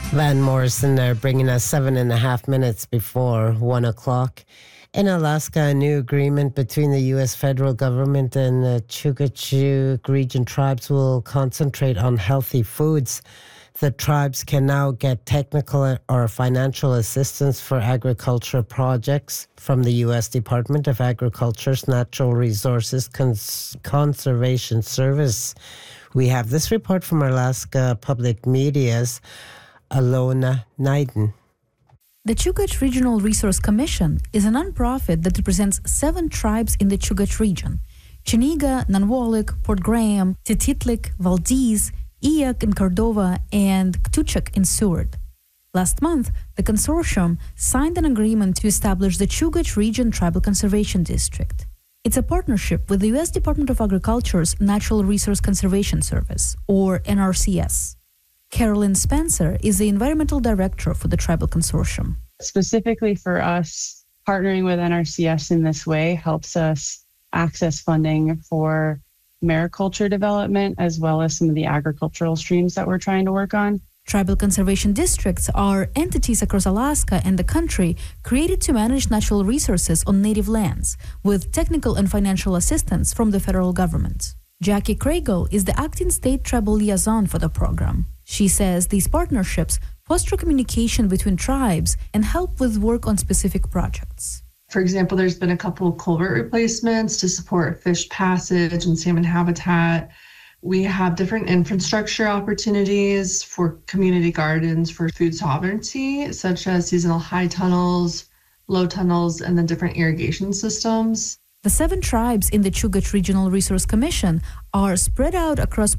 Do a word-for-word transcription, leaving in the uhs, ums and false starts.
Van Morrison there, bringing us seven and a half minutes before one o'clock. In Alaska, a new agreement between the U S federal government and the Chugach region tribes will concentrate on healthy foods. The tribes can now get technical or financial assistance for agriculture projects from the U S Department of Agriculture's Natural Resources Cons- Conservation Service. We have this report from Alaska Public Media's Alona Naiden. The Chugach Regional Resource Commission is a nonprofit that represents seven tribes in the Chugach region: Chiniga, Nanwalik, Port Graham, Tititlik, Valdez, Eyak in Cordova, and Ktuchak in Seward. Last month, the consortium signed an agreement to establish the Chugach Region Tribal Conservation District. It's a partnership with the U S Department of Agriculture's Natural Resource Conservation Service, or N R C S. Carolyn Spencer is the environmental director for the tribal consortium. Specifically for us, partnering with N R C S in this way helps us access funding for mariculture development as well as some of the agricultural streams that we're trying to work on. Tribal conservation districts are entities across Alaska and the country created to manage natural resources on native lands with technical and financial assistance from the federal government. Jackie Craigle is the acting state tribal liaison for the program. She says these partnerships foster communication between tribes and help with work on specific projects. For example, there's been a couple of culvert replacements to support fish passage and salmon habitat. We have different infrastructure opportunities for community gardens for food sovereignty, such as seasonal high tunnels, low tunnels, and then different irrigation systems. The seven tribes in the Chugach Regional Resource Commission are spread out across